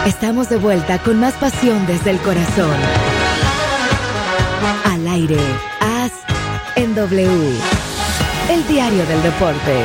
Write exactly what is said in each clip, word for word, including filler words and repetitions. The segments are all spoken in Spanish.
Estamos de vuelta con más pasión desde el corazón. Al aire, A S en W, el diario del deporte.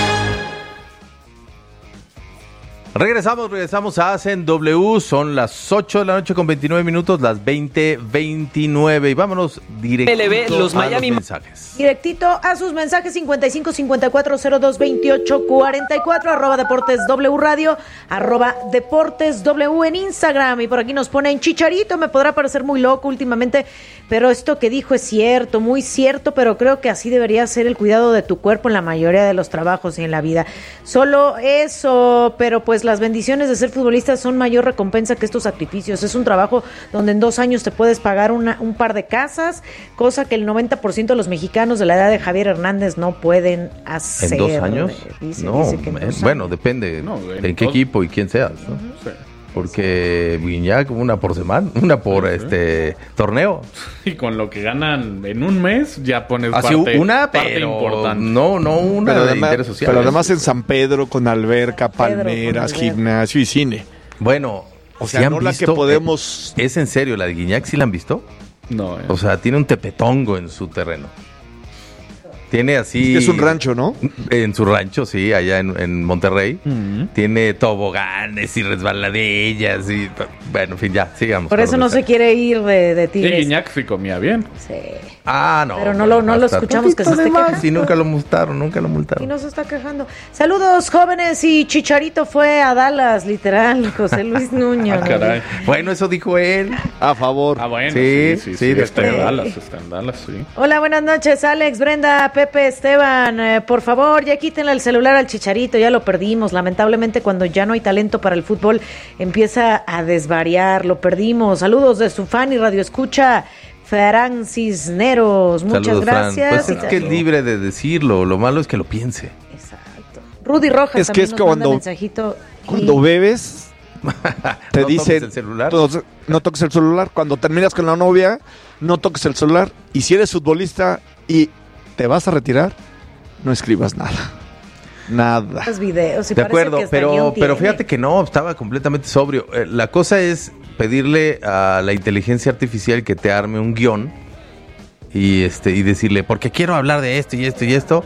Regresamos, regresamos a A S en W, son las ocho de la noche con veintinueve minutos, las veinte veintinueve, y vámonos directito los a Miami los mensajes. Directito a sus mensajes, cincuenta y cinco cincuenta y cuatro cero dos veintiocho cuarenta y cuatro, arroba Deportes W Radio, arroba Deportes W en Instagram. Y por aquí nos ponen: Chicharito me podrá parecer muy loco últimamente, pero esto que dijo es cierto, muy cierto, pero creo que así debería ser el cuidado de tu cuerpo en la mayoría de los trabajos y en la vida. Solo eso, pero pues las bendiciones de ser futbolista son mayor recompensa que estos sacrificios. Es un trabajo donde en dos años te puedes pagar una, un par de casas, cosa que el noventa por ciento de los mexicanos de la edad de Javier Hernández no pueden hacer. ¿En dos años? Dice, no, dice que en eh, dos bueno, años. depende No, en en qué dos- equipo y quién seas, ¿no? Uh-huh. Sí. Porque Guiñac, una por semana, una por Sí. este torneo. Y con lo que ganan en un mes, ya pones Así parte, una, parte pero importante. no, no una Pero de además, interés social. pero además en San Pedro con alberca, Pedro con palmeras, alberca. gimnasio y cine. Bueno, O ¿sí sea, han no la que visto? podemos... Eh, ¿Es en serio la de Guiñac? ¿Sí la han visto? No, eh. O sea, tiene un tepetongo en su terreno. Tiene así... Es un rancho, ¿no? En su rancho, sí, allá en, en Monterrey. Mm. Tiene toboganes y resbaladillas y... Bueno, en fin, ya, sigamos. Por con eso los no se mensajes. quiere ir de, de Y Tigres. Guiñac sí comía bien. Sí. Ah, no. Pero no lo- no lo basta. escuchamos que se Poquito esté de más. quejando. Y nunca lo multaron, nunca lo Y multaron. no se está quejando. Saludos, jóvenes, y Chicharito fue a Dallas, literal, José Luis Nuño. Ah, ¿no? caray. Bueno, eso dijo él. A favor. Ah, bueno, Sí, sí, sí, sí, sí, de está en acuerdo. Dallas, está en Dallas, sí. Hola, buenas noches, Alex, Brenda, Pepe, Esteban. Eh, por favor, ya quítenle el celular al Chicharito, ya lo perdimos. Lamentablemente, cuando ya no hay talento para el fútbol, empieza a desvariar. Lo perdimos. Saludos de su fan y radio escucha, Fran Cisneros. Muchas Saludos, Fran. gracias. Pues es que es libre de decirlo. Lo malo es que lo piense. Exacto. Rudy Rojas Es que también es nos que manda cuando- mensajito. y- Cuando bebes, te ¿No dicen... toques el celular? No, no toques el celular. Cuando terminas con la novia, no toques el celular. Y si eres futbolista y te vas a retirar, no escribas nada. Nada. Los videos, y De parece acuerdo, que hasta pero, guión pero tiene. fíjate que no, estaba completamente sobrio. Eh, la cosa es pedirle a la inteligencia artificial que te arme un guión y este y decirle, porque quiero hablar de esto y esto y esto,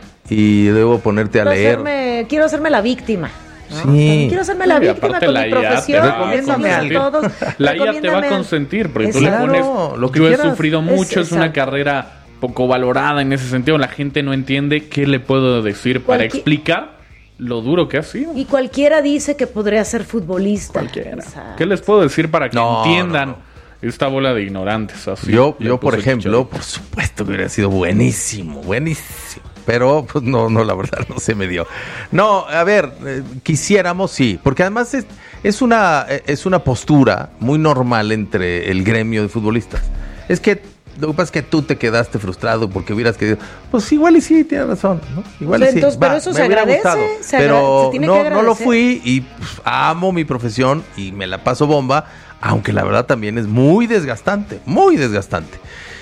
y debo ponerte a quiero leer. Hacerme, quiero hacerme la víctima. ¿no? Sí. También quiero hacerme la Y víctima aparte con la mi I A te profesión. va a Recomiéndame decirles a algo. todos, La I A te va a recomiéndame. consentir, porque tú le Exacto. pones, lo que yo he quieras. sufrido Es- mucho, es una exacto. carrera poco valorada en ese sentido, la gente no entiende qué le puedo decir para Cualqui- explicar lo duro que ha sido. Y cualquiera dice que podría ser futbolista. Cualquiera. Exacto. ¿Qué les puedo decir para que No, entiendan no, esta bola de ignorantes? Así yo, le yo por puso ejemplo, Chicharito. por supuesto que hubiera sido buenísimo, buenísimo. Pero, pues no, no, la verdad no se me dio. No, a ver, eh, quisiéramos, sí, porque además es, es una eh, es una postura muy normal entre el gremio de futbolistas. Es que lo que pasa es que tú te quedaste frustrado porque hubieras querido. Pues igual y sí, tienes razón, ¿no? Igual y sí. Entonces, pero eso me se hubiera agradece, gustado, se agra- pero se tiene no, que no lo agradecer. fui y pues, amo mi profesión y me la paso bomba, aunque la verdad también es muy desgastante, muy desgastante.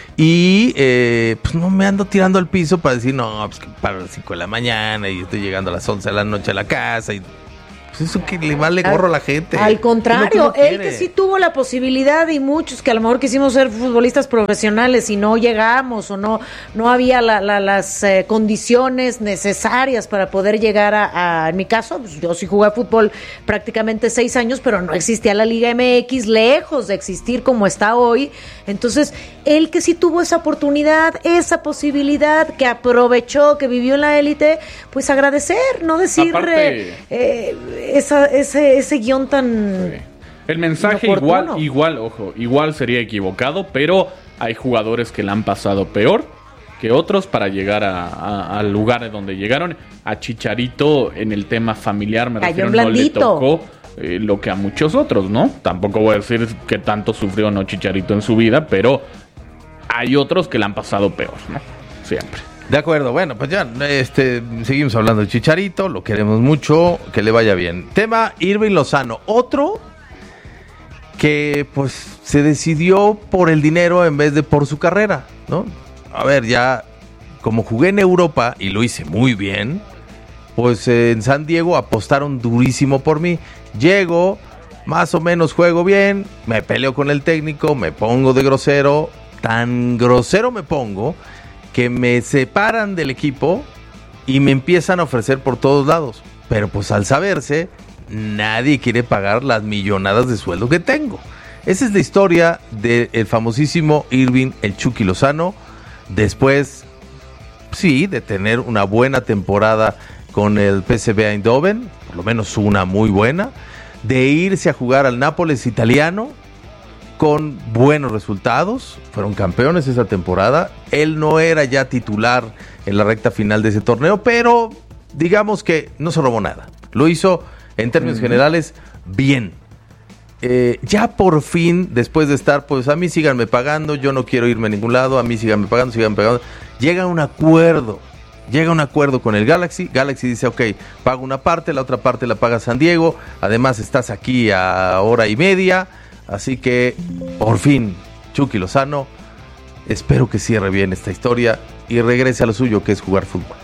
Y eh, pues no me ando tirando al piso para decir, no, pues que paro a las cinco de la mañana y estoy llegando a las once de la noche a la casa y pues eso que le vale gorro a la gente. Al contrario, Es lo que uno él que quiere. sí tuvo la posibilidad y muchos que a lo mejor quisimos ser futbolistas profesionales y no llegamos o no no había la, la, las eh, condiciones necesarias para poder llegar a, a- en mi caso, pues, yo sí jugué fútbol prácticamente seis años, pero no existía la Liga M X, lejos de existir como está hoy. Entonces, él que sí tuvo esa oportunidad, esa posibilidad, que aprovechó, que vivió en la élite, pues agradecer, no decir Aparte- eh, eh, esa, ese, ese guión tan... Sí. El mensaje inoportuno. igual, igual, ojo, igual sería equivocado, pero hay jugadores que la han pasado peor que otros para llegar a, a- al lugar donde llegaron. A Chicharito en el tema familiar, me Cayó refiero, en no le blandito. tocó eh, lo que a muchos otros, ¿no? Tampoco voy a decir que tanto sufrió no Chicharito en su vida, pero hay otros que la han pasado peor, ¿no? Siempre. De acuerdo, bueno, pues ya este, seguimos hablando de Chicharito, lo queremos mucho, que le vaya bien. Tema Irving Lozano, otro que pues se decidió por el dinero en vez de por su carrera, ¿no? A ver, ya como jugué en Europa y lo hice muy bien, pues eh, en San Diego apostaron durísimo por mí. Llego más o menos juego bien, me peleo con el técnico, me pongo de grosero, tan grosero me pongo que me separan del equipo y me empiezan a ofrecer por todos lados. Pero pues al saberse, nadie quiere pagar las millonadas de sueldo que tengo. Esa es la historia del famosísimo Irving el Chucky Lozano. Después, sí, de tener una buena temporada con el P S V Eindhoven, por lo menos una muy buena, de irse a jugar al Nápoles italiano con buenos resultados, fueron campeones esa temporada. Él no era ya titular en la recta final de ese torneo, pero digamos que no se robó nada. Lo hizo, en términos uh-huh. generales, bien. Eh, ya por fin, después de estar, pues a mí síganme pagando, yo no quiero irme a ningún lado, a mí síganme pagando, síganme pagando. Llega un acuerdo, llega un acuerdo con el Galaxy. Galaxy dice, ok, pago una parte, la otra parte la paga San Diego, además estás aquí a hora y media, así que por fin, Chucky Lozano, espero que cierre bien esta historia y regrese a lo suyo, que es jugar fútbol.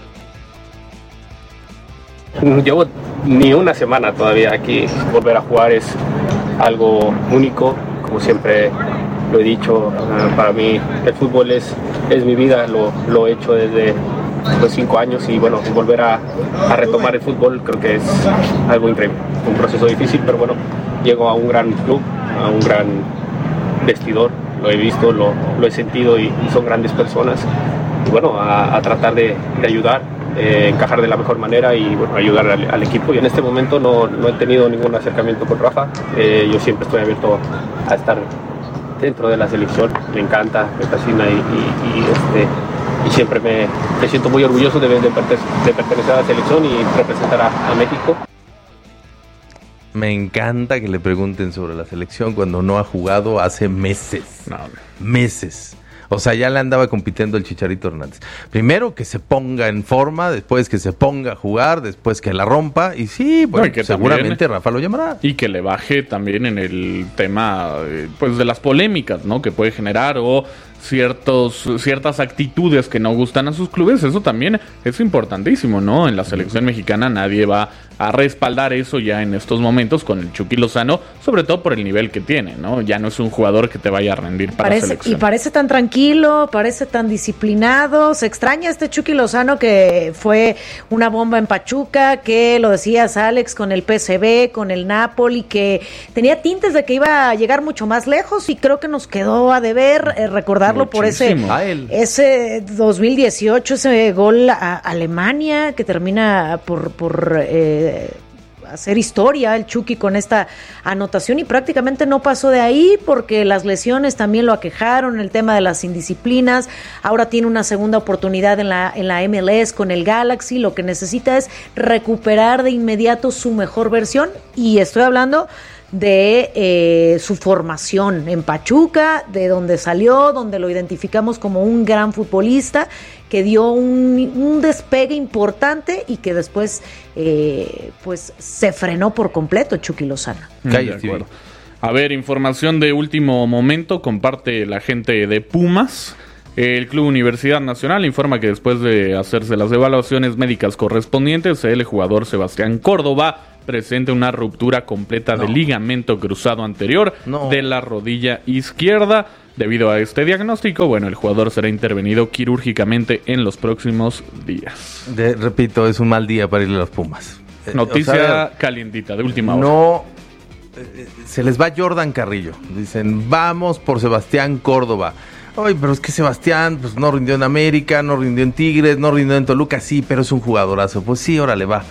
Llevo ni una semana todavía aquí. Volver a jugar es algo único, como siempre lo he dicho. Uh, para mí el fútbol es, es mi vida, lo, lo he hecho desde los cinco años y bueno, volver a, a retomar el fútbol creo que es algo increíble. Un proceso difícil, pero bueno, llego a un gran club, a un gran vestidor, lo he visto, lo, lo he sentido y, y son grandes personas. Y bueno, a, a tratar de, de ayudar, eh, encajar de la mejor manera y bueno, ayudar al, al equipo. Y en este momento no, no he tenido ningún acercamiento con Rafa. Eh, yo siempre estoy abierto a estar dentro de la selección. Me encanta, me fascina y, y, y, este, y siempre me, me siento muy orgulloso de, de, pertenecer, de pertenecer a la selección y representar a, a México. Me encanta que le pregunten sobre la selección cuando no ha jugado hace meses. No. Meses. O sea, ya le andaba compitiendo el Chicharito Hernández. Primero que se ponga en forma, después que se ponga a jugar, después que la rompa. Y sí, bueno, no, y que seguramente también, Rafa lo llamará. Y que le baje también en el tema pues de las polémicas, ¿no? Que puede generar o ciertos ciertas actitudes que no gustan a sus clubes. Eso también es importantísimo, ¿no? En la selección mexicana nadie va a respaldar eso ya en estos momentos con el Chucky Lozano, sobre todo por el nivel que tiene, ¿no? Ya no es un jugador que te vaya a rendir para parece, selección. Y parece tan tranquilo, parece tan disciplinado. Se extraña este Chucky Lozano que fue una bomba en Pachuca, que lo decías, Alex, con el P S V, con el Napoli, que tenía tintes de que iba a llegar mucho más lejos y creo que nos quedó a deber eh, recordar por ese, ese dos mil dieciocho, ese gol a Alemania que termina por, por eh, hacer historia el Chucky con esta anotación y prácticamente no pasó de ahí porque las lesiones también lo aquejaron, el tema de las indisciplinas. Ahora tiene una segunda oportunidad en la, en la M L S con el Galaxy. Lo que necesita es recuperar de inmediato su mejor versión y estoy hablando de eh, su formación en Pachuca, de donde salió, donde lo identificamos como un gran futbolista, que dio un, un despegue importante y que después eh, pues se frenó por completo Chucky Lozano. De acuerdo. A ver, información de último momento, comparte la gente de Pumas. El Club Universidad Nacional informa que después de hacerse las evaluaciones médicas correspondientes, el jugador Sebastián Córdoba presenta una ruptura completa no. del ligamento cruzado anterior no. de la rodilla izquierda. Debido a este diagnóstico, bueno, el jugador será intervenido quirúrgicamente en los próximos días. De, repito, es un mal día para irle a los Pumas. Noticia o sea, calientita, de última hora. No, eh, se les va Jordan Carrillo. Dicen, vamos por Sebastián Córdoba. Ay, pero es que Sebastián pues no rindió en América, no rindió en Tigres, no rindió en Toluca, sí, pero es un jugadorazo. Pues sí, órale, va.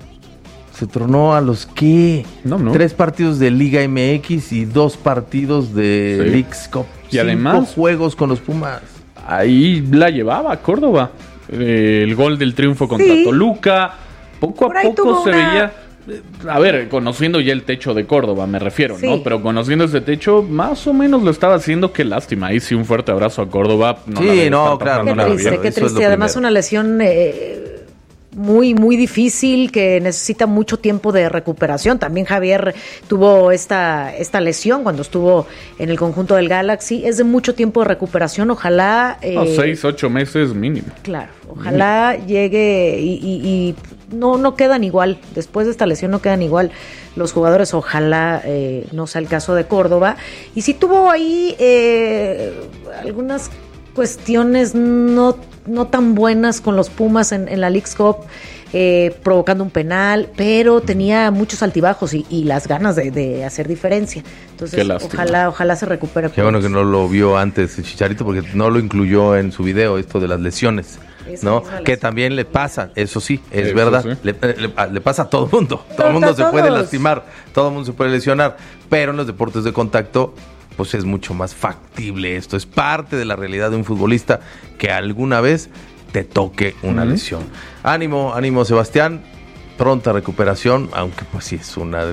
Se tronó a los ¿qué? No, no. Tres partidos de Liga M X y dos partidos de sí. Leagues Cup. Y Cinco además juegos con los Pumas. Ahí la llevaba Córdoba. Eh, el gol del triunfo contra sí. Toluca. Poco a poco se una... veía... A ver, conociendo ya el techo de Córdoba, me refiero, sí. ¿no? Pero conociendo ese techo, más o menos lo estaba haciendo. Qué lástima. Ahí sí un fuerte abrazo a Córdoba. No sí, no, claro. Qué no triste, qué triste. Además una lesión... Eh... muy, muy difícil, que necesita mucho tiempo de recuperación. También Javier tuvo esta, esta lesión cuando estuvo en el conjunto del Galaxy. Es de mucho tiempo de recuperación. Ojalá... Eh, no, seis, ocho meses mínimo. Claro, ojalá mínimo. llegue y, y, y no, no quedan igual. Después de esta lesión no quedan igual los jugadores. Ojalá eh, no sea el caso de Córdoba. Y sí tuvo ahí eh, algunas cuestiones no, no tan buenas con los Pumas en, en la Leagues Cup, eh, provocando un penal, pero tenía muchos altibajos y, y las ganas de, de hacer diferencia. Entonces, ojalá, ojalá se recupere. Qué bueno que no lo vio antes el Chicharito, porque no lo incluyó en su video, esto de las lesiones. Esa ¿no? Que también le pasa, eso sí, es eso verdad, sí. Le, le, le pasa a todo el mundo, todo el mundo se todos. puede lastimar, todo el mundo se puede lesionar, pero en los deportes de contacto pues es mucho más factible esto, es parte de la realidad de un futbolista que alguna vez te toque una uh-huh. lesión. Ánimo, ánimo Sebastián, pronta recuperación, aunque pues sí es una,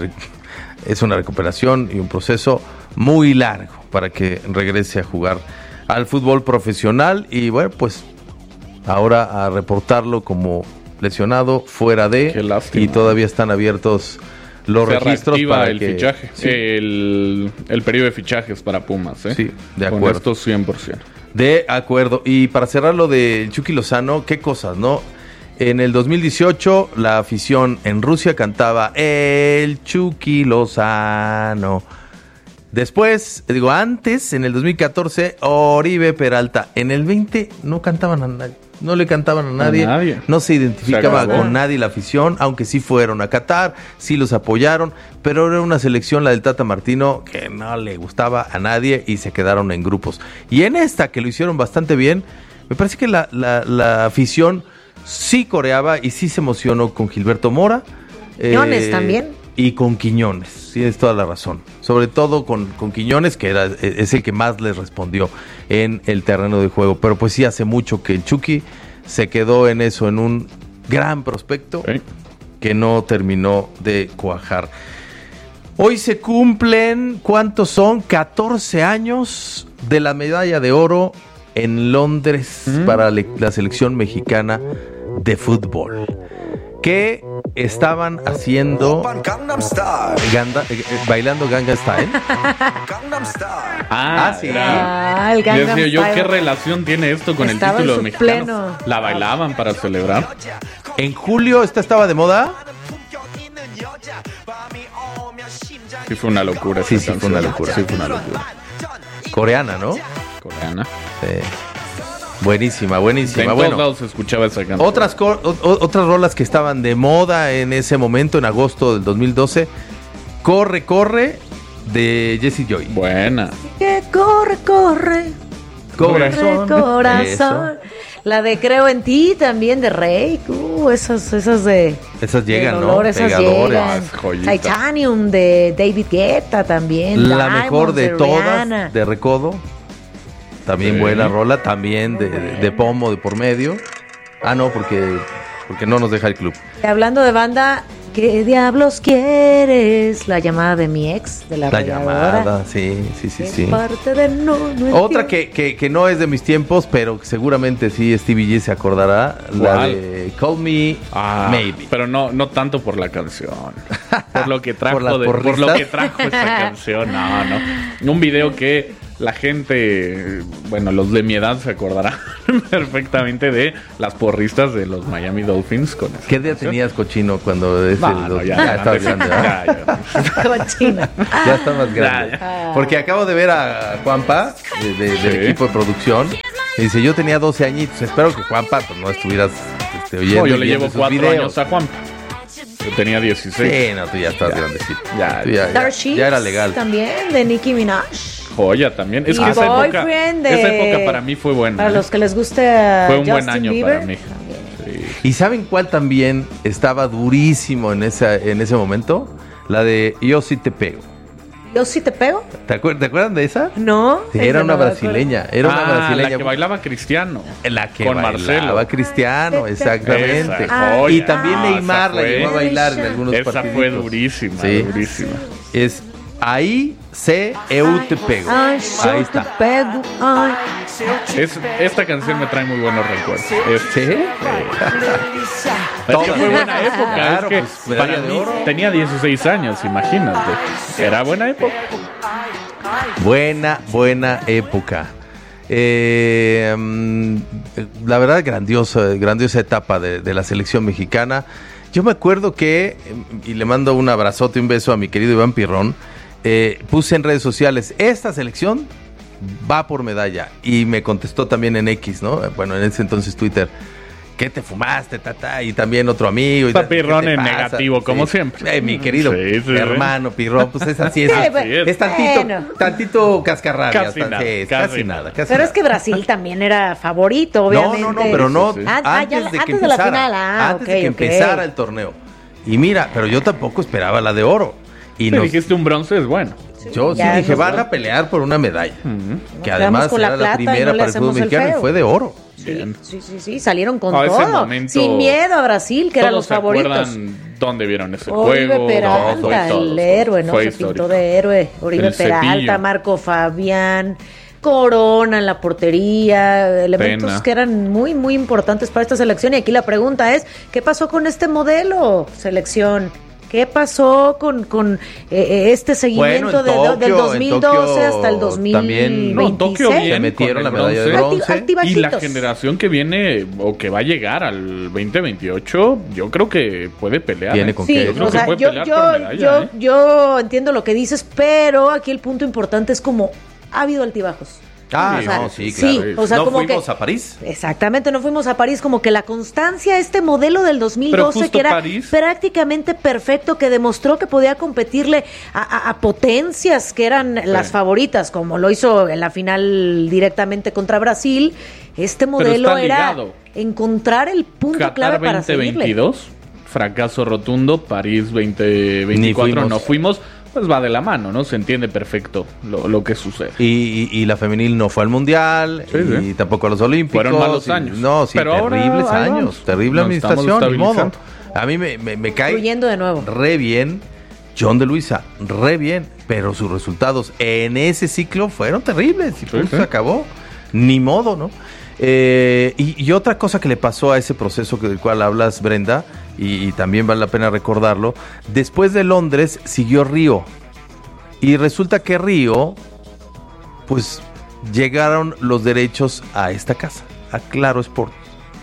es una recuperación y un proceso muy largo para que regrese a jugar al fútbol profesional y bueno, pues ahora a reportarlo como lesionado fuera de y todavía están abiertos los se registros para el que, fichaje, sí. el, el periodo de fichajes para Pumas, ¿eh? Sí, de acuerdo. Con esto cien por ciento. De acuerdo. Y para cerrar lo de Chucky Lozano, qué cosas, ¿no? En el dos mil dieciocho la afición en Rusia cantaba el Chucky Lozano. Después, digo, antes, en el dos mil catorce, Oribe Peralta. En el veinte no cantaban a nadie. No le cantaban a nadie, a nadie. No se identificaba se con nadie la afición, aunque sí fueron a Qatar, sí los apoyaron, pero era una selección, la del Tata Martino, que no le gustaba a nadie y se quedaron en grupos. Y en esta, que lo hicieron bastante bien, me parece que la, la, la afición sí coreaba y sí se emocionó con Gilberto Mora. Quiñones eh, también. Y con Quiñones, tienes toda la razón. Sobre todo con, con Quiñones, que era, es el que más les respondió en el terreno de juego. Pero pues sí hace mucho que el Chucky se quedó en eso, en un gran prospecto ¿Eh? que no terminó de cuajar. Hoy se cumplen, ¿cuántos son? catorce años de la medalla de oro en Londres ¿Mm? para le, la selección mexicana de fútbol. ¿Qué estaban haciendo? Ganda, eh, bailando Gangnam Style. Ah, ah, sí. Ah, el Gangnam Style. Yo, Style. ¿qué relación tiene esto con estaba el título mexicano? Pleno. La bailaban para celebrar. En julio, ¿esta estaba de moda? Sí, fue una locura. Sí, sí, fue una locura. Sí, fue una locura. Coreana, ¿no? Coreana. Sí. Buenísima, buenísima. En bueno, todos lados se escuchaba esa canción. Otras, co- o- otras rolas que estaban de moda en ese momento, en agosto del dos mil doce. Corre, corre, de Jessie Joy. Buena. Que corre, corre. Corazón. Corre, corazón. La de Creo en ti también de Rey. Uh, esas, esas de. Esas llegan, de dolor, ¿no? Esas Pegadores. llegan. Titanium de David Guetta también. La Diamonds mejor de, de todas, Rihanna. de Recodo. También sí. Buena rola, también de, de, de Pomo de por medio. Ah, no, porque, porque no nos deja el club. Y hablando de banda, ¿qué diablos quieres? La llamada de mi ex, de la La arrolladora. llamada, sí, sí, sí, sí. Parte de no, no Otra que, que, que no es de mis tiempos, pero seguramente sí Stevie G se acordará. ¿Cuál? La de Call Me ah, Maybe. Pero no, no tanto por la canción. Por lo que trajo, ¿Por, de, por lo que trajo esa canción. No, no. Un video que la gente, bueno, los de mi edad se acordarán perfectamente de las porristas de los Miami Dolphins. Con esa ¿Qué edad canción. tenías, Cochino, cuando ese No, los... no, ya, ya, ya, estabas grande, ¿verdad? ya, ya. Cochina. Ya está más grande. Ya, ya. Porque acabo de ver a Juanpa, de, de, del Sí. equipo de producción, y dice, yo tenía doce añitos, espero que Juanpa pues, no estuvieras este, oyendo. No, yo le y viendo llevo sus cuatro videos. años a Juan. Yo tenía dieciséis. Sí, no, tú ya estás Ya. grandecito. Ya. Tú ya, ya, Dark Sheets ya era legal. también, de Nicki Minaj. Joya también. Es Y que esa época, Boyfriend de- esa época para mí fue buena. Para ¿eh? los que les guste a Fue un Justin buen año Bieber, para mí. también. Sí. ¿Y saben cuál también estaba durísimo en, esa, en ese momento? La de Yo sí te pego. ¿Yo sí te pego? ¿Te, acuer- ¿te acuerdan de esa? No. Sí, esa era no una me acuerdo. brasileña. Era una Ah, brasileña. la que bailaba Cristiano. La que con bailaba Marcelo. Cristiano, exactamente. Esa, joya. Y también Ah, Neymar esa la llegó a fue- bailar en algunos Esa partiditos. fue durísima, Sí. durísima. Es Ahí se eu te pego. Ay, Ahí yo está. te pego. Ay, Es, esta canción me trae muy buenos recuerdos. Es, ¿Sí? es que fue buena época. Claro, es que pues, para medalla de mí oro. tenía dieciséis años, imagínate. Era buena época. Buena, buena época. Eh, mm, la verdad, grandiosa, grandiosa etapa de, de la selección mexicana. Yo me acuerdo que, y le mando un abrazote, un beso a mi querido Iván Pirrón, eh, puse en redes sociales, esta selección va por medalla. Y me contestó también en X, ¿no? Bueno, en ese entonces Twitter. ¿Qué te fumaste, tata? Y también otro amigo. Está ¿Qué Pirrón te en pasa? negativo, como siempre. Eh, mi querido Sí, sí, hermano Pirrón, pues es así, es, Sí, así bueno. es tantito, Bueno. tantito cascarrabias. Casi tan- nada, sí, casi casi nada. nada. casi Pero nada. es que Brasil también era favorito, obviamente. No, no, no, pero no Sí, sí. Ah, ah, antes, ya- de, antes que de la empezara, final, ah, antes ok, de que ok. empezara el torneo. Y mira, pero yo tampoco esperaba la de oro. Y Si nos- dijiste un bronce, es bueno. yo sí ya dije, nos- van a pelear por una medalla. Que quedamos además con la era la, plata y primera no le para el fútbol hacemos el mexicano y feo. fue de oro. Sí, sí, sí, sí, salieron con A ese todo. momento, sin miedo a Brasil, que eran Todos los se favoritos. acuerdan dónde vieron ese Oribe juego. Peralta, todo, fue todo, el héroe, ¿no? fue Se histórico. pintó de héroe. Oribe El Peralta, Cepillo. Marco Fabián, Corona en la portería, elementos Pena. que eran muy, muy importantes para esta selección. Y aquí la pregunta es, ¿qué pasó con este modelo selección? ¿Qué pasó con, con eh, este seguimiento Bueno, en de- Tokio, del dos mil doce en Tokio hasta el dos mil también- No, Tokio veintiséis? bien Se metieron con la el medalla de bronce. bronce. Alti- altibajitos. Y la generación que viene o que va a llegar al veinte veintiocho, yo creo que puede pelear. Tiene ¿eh? con Sí, qué. Yo creo o que sea, puede yo, pelear yo, por medalla, yo, ¿eh? yo entiendo lo que dices, pero aquí el punto importante es como ha habido altibajos. Ah, O sea, no, sí, claro. sí, o sea, no como fuimos que- a París. Exactamente, no fuimos a París, como que la constancia, este modelo del dos mil doce Pero justo que era París- prácticamente perfecto, que demostró que podía competirle a, a- a potencias que eran las favoritas, como lo hizo en la final directamente contra Brasil. Este modelo está era ligado. encontrar el punto Qatar clave para veinte seguirle. veintidós, fracaso rotundo. París veinte veinticuatro, fuimos. no fuimos. Pues va de la mano, ¿no? Se entiende perfecto lo, lo que sucede. Y, y- y la femenil no fue al mundial Sí, y sí. tampoco a los olímpicos. Fueron malos y- años. No, sí, Pero ahora terribles ahí años. vamos. Terrible Nos estamos administración, ni modo. estabilizando. A mí me, me, me cae Fluyendo de nuevo. re bien John de Luisa, re bien, pero sus resultados en ese ciclo fueron terribles y Sí, punto, sí. se acabó. Ni modo, ¿no? Eh, y, y otra cosa que le pasó a ese proceso que- del cual hablas, Brenda, y, y también vale la pena recordarlo, después de Londres siguió Río. Y resulta que Río, pues llegaron los derechos a esta casa, a Claro Sport.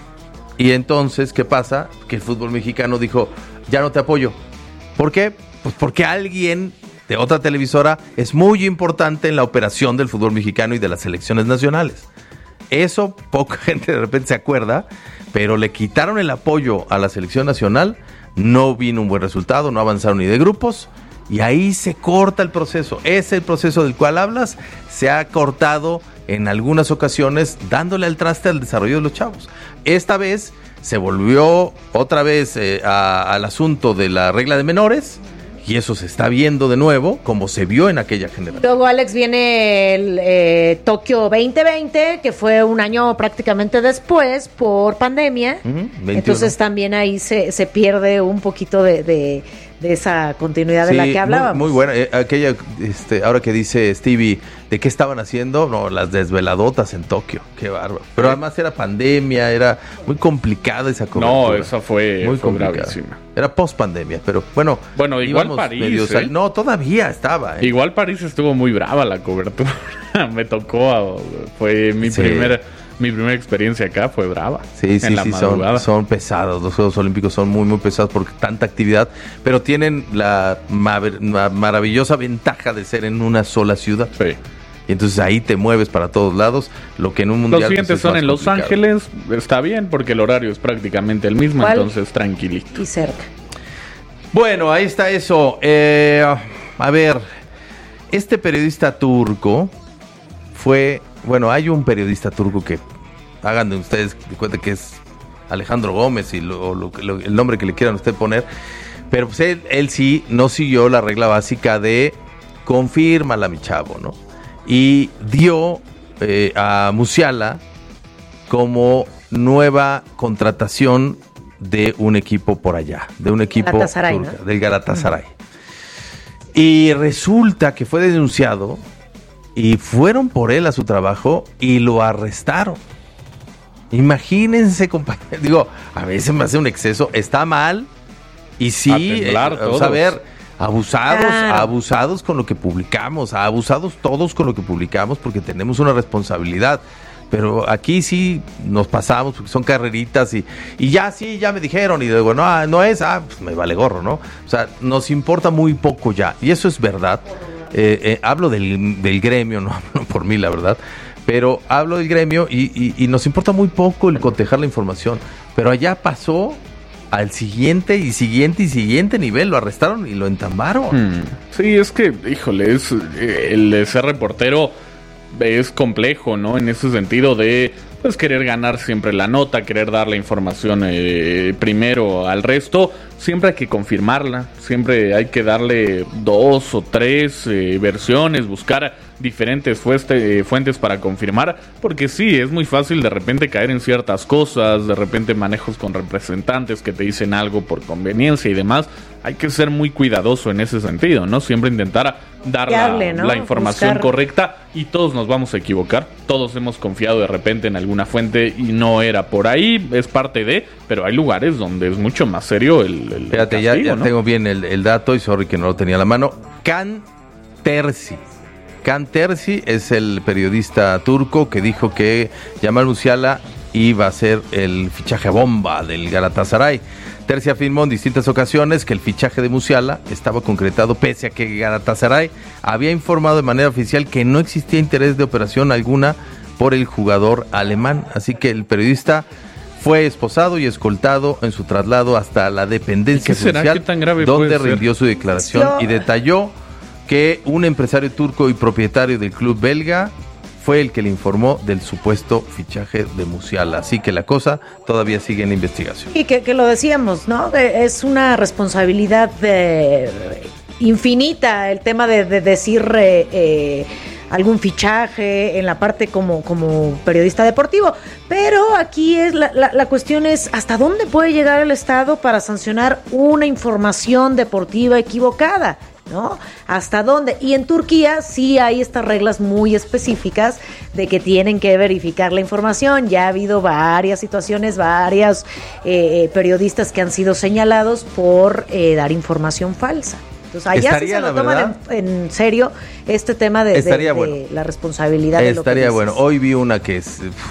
Y entonces, ¿qué pasa? Que el fútbol mexicano dijo, ya no te apoyo. ¿Por qué? Pues porque alguien de otra televisora es muy importante en la operación del fútbol mexicano y de las selecciones nacionales. Eso poca gente de repente se acuerda, pero le quitaron el apoyo a la selección nacional, no vino un buen resultado, no avanzaron ni de grupos, y ahí se corta el proceso. Es el proceso del cual hablas, se ha cortado en algunas ocasiones dándole al traste al desarrollo de los chavos. Esta vez se volvió otra vez eh, a- al asunto de la regla de menores, y eso se está viendo de nuevo, como se vio en aquella generación. Luego, Alex, viene el eh, Tokio veinte veinte, que fue un año prácticamente después por pandemia. Ujú, veintiuno. Entonces también ahí se, se pierde un poquito de, de, de esa continuidad de la Sí, que muy- hablábamos. Muy, buena. Eh, aquella, este, ahora que dice Stevie, ¿de qué estaban haciendo? No, las desveladotas en Tokio. Qué bárbaro. Pero además era pandemia, era muy complicada esa cobertura. No, esa fue, muy fue complicada. gravísima. Era post pandemia, pero bueno. Bueno, igual íbamos París, medio sal- ¿eh? No, todavía estaba. ¿eh? Igual París estuvo muy brava la cobertura. Me tocó, a- fue mi Sí. primera mi primera experiencia acá, fue brava. Sí, sí, en la sí, son, madrugada. son pesados. Los Juegos Olímpicos son muy, muy pesados por tanta actividad, pero tienen la maver- ma- maravillosa ventaja de ser en una sola ciudad. Sí. Y entonces ahí te mueves para todos lados, lo que en un mundial Los siguientes pues, es son más en Los complicado. Ángeles, está bien porque el horario es prácticamente el mismo, ¿Cuál? entonces tranquilito. Y cerca. Bueno, ahí está eso. Eh, a ver, este periodista turco fue, bueno, hay un periodista turco que, hagan de ustedes de cuenta que es Alejandro Gómez y lo, lo- lo- el nombre que le quieran usted poner, pero pues él, él sí no siguió la regla básica de confírmala, mi chavo, ¿no? Y dio eh, a Musiala como nueva contratación de un equipo por allá, de un equipo Galatasaray, turca, ¿no? del Galatasaray. Y resulta que fue denunciado y fueron por él a su trabajo y lo arrestaron. Imagínense, compañeros. Digo, a veces me hace un exceso. Está mal. Y sí, A temblar eh, todos. a ver, abusados, Claro. abusados con lo que publicamos, abusados todos con lo que publicamos porque tenemos una responsabilidad. Pero aquí sí nos pasamos porque son carreritas y, y ya sí, ya me dijeron y digo, no, no es, ah, pues me vale gorro, ¿no? O sea, nos importa muy poco ya y eso es verdad. Eh, eh, hablo del, del gremio, no hablo por mí, la verdad, pero hablo del gremio y, y, y nos importa muy poco el cotejar la información. Pero allá pasó al siguiente y siguiente y siguiente nivel, lo arrestaron y lo entambaron. Hmm. Sí, es que, híjole, es, eh, el de ser reportero es complejo, ¿no? En ese sentido de, pues, querer ganar siempre la nota, querer dar la información eh, primero al resto. Siempre hay que confirmarla, siempre hay que darle dos o tres eh, versiones, buscar diferentes fueste, eh, fuentes para confirmar, porque sí, es muy fácil de repente caer en ciertas cosas, de repente manejos con representantes que te dicen algo por conveniencia y demás. Hay que ser muy cuidadoso en ese sentido, ¿no? Siempre intentar dar Fiable, la, ¿no? la información Buscar. correcta y todos nos vamos a equivocar. Todos hemos confiado de repente en alguna fuente y no era por ahí, es parte de, pero hay lugares donde es mucho más serio el, el Fíjate, ya, castigo, ya ¿no? tengo bien el, el dato y sorry que no lo tenía a la mano. Can Terzi. Can Terzi es el periodista turco que dijo que Jamal Musiala iba a ser el fichaje bomba del Galatasaray. Terzi afirmó en distintas ocasiones que el fichaje de Musiala estaba concretado pese a que Galatasaray había informado de manera oficial que no existía interés de operación alguna por el jugador alemán. Así que el periodista fue esposado y escoltado en su traslado hasta la dependencia ¿Y qué será? judicial, ¿Qué tan grave donde puede ser? rindió su declaración Yo- y detalló que un empresario turco y propietario del club belga fue el que le informó del supuesto fichaje de Musiala. Así que la cosa todavía sigue en investigación. Y que, que lo decíamos, ¿no? Que es una responsabilidad eh, infinita el tema de, de decir eh, eh, algún fichaje en la parte como, como periodista deportivo. Pero aquí es la, la, la cuestión es hasta dónde puede llegar el Estado para sancionar una información deportiva equivocada, ¿no? ¿Hasta dónde? Y en Turquía sí hay estas reglas muy específicas de que tienen que verificar la información. Ya ha habido varias situaciones, varios eh, periodistas que han sido señalados por eh, dar información falsa. Entonces allá sí Estaría, se lo la toman verdad, en, en serio este tema de, de- Estaría de bueno. la responsabilidad de lo que Estaría dices. bueno. Hoy vi una que es uf,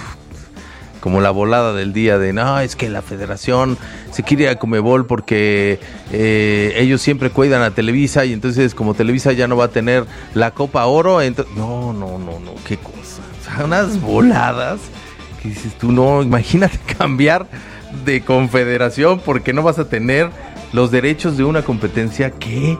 como la volada del día de no, es que la federación se quiere ir a Conmebol porque eh, ellos siempre cuidan a Televisa y entonces como Televisa ya no va a tener la Copa Oro, entonces no, no, no, no, qué cosa. O sea, unas voladas que dices tú, no, imagínate cambiar de confederación porque no vas a tener los derechos de una competencia que...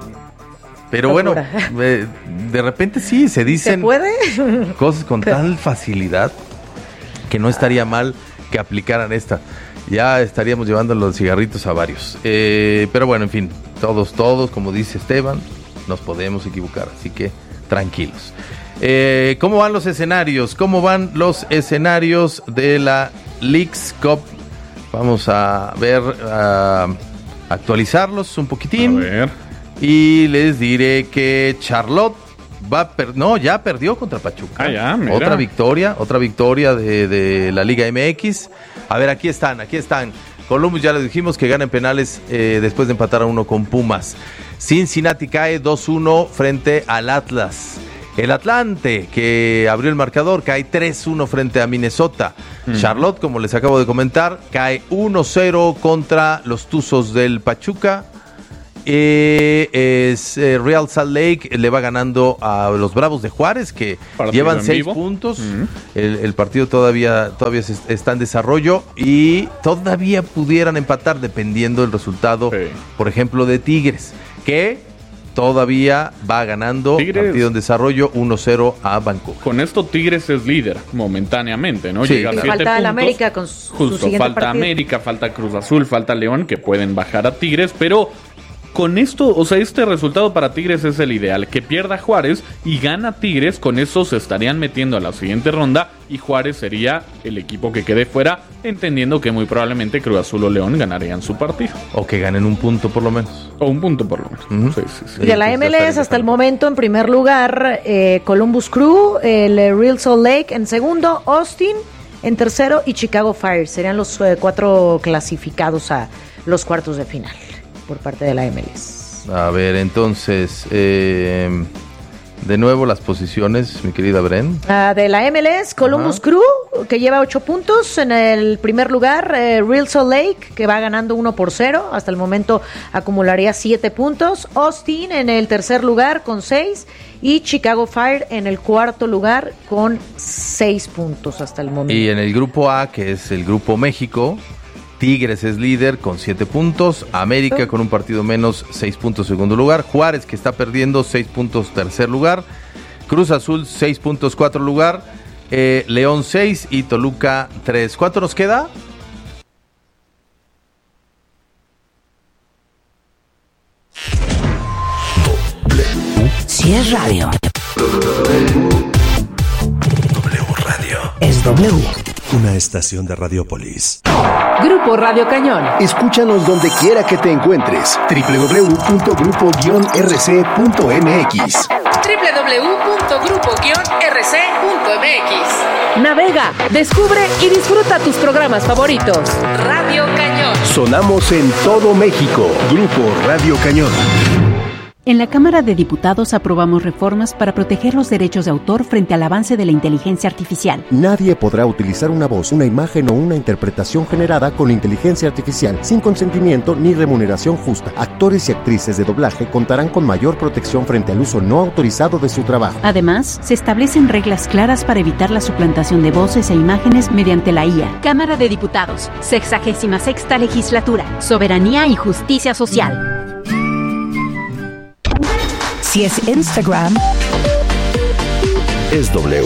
Pero bueno, Locura. eh, de repente sí, se ¿Se dicen puede? cosas con tal facilidad que no estaría mal que aplicaran esta. Ya estaríamos llevando los cigarritos a varios. Eh, pero bueno, en fin, todos, todos, como dice Esteban, nos podemos equivocar, así que tranquilos. Eh, ¿Cómo van los escenarios? ¿Cómo van los escenarios de la Leagues Cup? Vamos a ver, a actualizarlos un A poquitín. ver. Y les diré que Charlotte va a per- no, ya perdió contra Pachuca. Ah, ya, mira. Otra victoria, otra victoria de, de la Liga M X. A ver, aquí están, aquí están. Columbus ya les dijimos que gana en penales eh, después de empatar a uno con Pumas. Cincinnati cae dos uno frente al Atlas. El Atlante, que abrió el marcador, cae tres uno frente a Minnesota. Mm. Charlotte, como les acabo de comentar, cae uno cero contra los Tuzos del Pachuca. Eh, es, eh, Real Salt Lake le va ganando a los Bravos de Juárez, que Partido llevan en seis vivo. puntos. Mm. El, el partido todavía, todavía se- está en desarrollo y todavía pudieran empatar dependiendo del resultado, Sí. por ejemplo, de Tigres, que todavía va ganando. Tigres. Partido en desarrollo uno cero a Vancouver. Con esto Tigres es líder momentáneamente, ¿no? Sí, Llega a claro. Y siete falta el puntos. América con su, su Justo, siguiente falta partido. América, falta Cruz Azul, falta León, que pueden bajar a Tigres, pero con esto, o sea, este resultado para Tigres es el ideal, que pierda Juárez y gana Tigres, con eso se estarían metiendo a la siguiente ronda y Juárez sería el equipo que quede fuera, entendiendo que muy probablemente Cruz Azul o León ganarían su partido. O que ganen un punto por lo menos. O un punto por lo menos. Uh-huh. Sí, sí, sí. De la M L S hasta el momento, en primer lugar, eh, Columbus Crew, el eh, Real Salt Lake en segundo, Austin en tercero y Chicago Fire. Serían los eh, cuatro clasificados a los cuartos de final por parte de la M L S. A ver, entonces, eh, de nuevo las posiciones, mi querida Bren. Uh, de la M L S, Columbus Ajá. Crew, que lleva ocho puntos. En el primer lugar, eh, Real Salt Lake, que va ganando uno por cero. Hasta el momento acumularía siete puntos. Austin en el tercer lugar con seis. Y Chicago Fire en el cuarto lugar con seis puntos hasta el momento. Y en el grupo A, que es el grupo México, Tigres es líder con siete puntos, América con un partido menos, seis puntos segundo lugar, Juárez que está perdiendo, seis puntos tercer lugar, Cruz Azul seis puntos cuatro lugar, eh, León seis y Toluca tres. ¿Cuánto nos queda? Si es radio, W Radio. Es W. Una estación de Radiopolis. Grupo Radio Cañón. Escúchanos donde quiera que te encuentres. doble u doble u doble u punto grupo guion r c punto m x. doble u doble u doble u punto grupo guion r c punto m x. Navega, descubre y disfruta tus programas favoritos. Radio Cañón. Sonamos en todo México. Grupo Radio Cañón. En la Cámara de Diputados aprobamos reformas para proteger los derechos de autor frente al avance de la inteligencia artificial. Nadie podrá utilizar una voz, una imagen o una interpretación generada con inteligencia artificial sin consentimiento ni remuneración justa. Actores y actrices de doblaje contarán con mayor protección frente al uso no autorizado de su trabajo. Además, se establecen reglas claras para evitar la suplantación de voces e imágenes mediante la I A. Cámara de Diputados, sexagésima sexta legislatura, soberanía y justicia social. Si es Instagram, es W.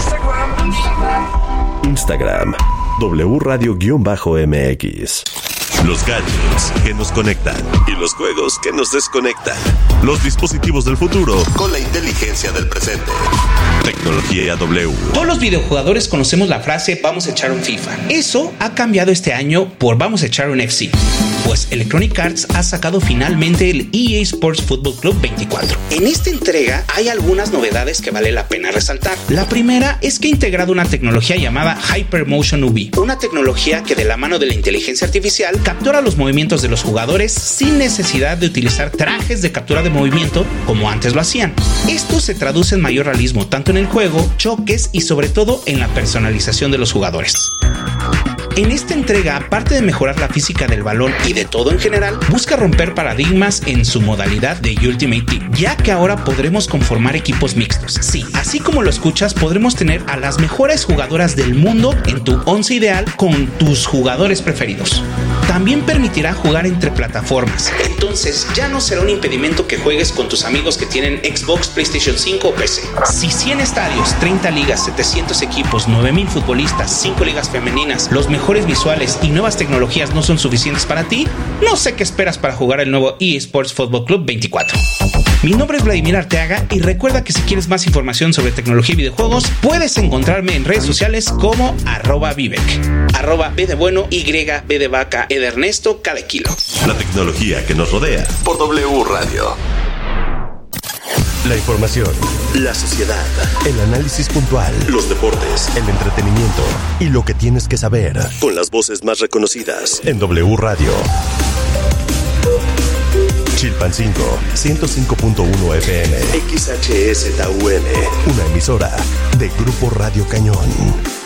Instagram, W Radio-M X. Los gadgets que nos conectan y los juegos que nos desconectan. Los dispositivos del futuro con la inteligencia del presente. Tecnología W. Todos los videojugadores conocemos la frase vamos a echar un FIFA. Eso ha cambiado este año por vamos a echar un F C. Pues Electronic Arts ha sacado finalmente el E A Sports Football Club veinticuatro. En esta entrega hay algunas novedades que vale la pena resaltar. La primera es que ha integrado una tecnología llamada Hypermotion U V, una tecnología que de la mano de la inteligencia artificial captura los movimientos de los jugadores sin necesidad de utilizar trajes de captura de movimiento como antes lo hacían. Esto se traduce en mayor realismo tanto en el juego, choques y sobre todo en la personalización de los jugadores. En esta entrega, aparte de mejorar la física del balón y de todo en general, busca romper paradigmas en su modalidad de Ultimate Team, ya que ahora podremos conformar equipos mixtos. Sí, así como lo escuchas, podremos tener a las mejores jugadoras del mundo en tu once ideal con tus jugadores preferidos. También permitirá jugar entre plataformas, entonces ya no será un impedimento que juegues con tus amigos que tienen Xbox, PlayStation cinco o P C. Si cien estadios, treinta ligas, setecientos equipos, nueve mil futbolistas, cinco ligas femeninas, los mejores visuales y nuevas tecnologías no son suficientes para ti, no sé qué esperas para jugar el nuevo E A Sports Football Club veinticuatro. Mi nombre es Vladimir Arteaga y recuerda que si quieres más información sobre tecnología y videojuegos, puedes encontrarme en redes sociales como arroba Vivek, arroba B de bueno, Y, B de vaca, E de Ernesto, cada kilo. La tecnología que nos rodea por W Radio. La información, la sociedad, el análisis puntual, los deportes, el entretenimiento y lo que tienes que saber con las voces más reconocidas en W Radio. Chilpancingo, ciento cinco punto uno F M, X H S T U N, una emisora de Grupo Radio Cañón.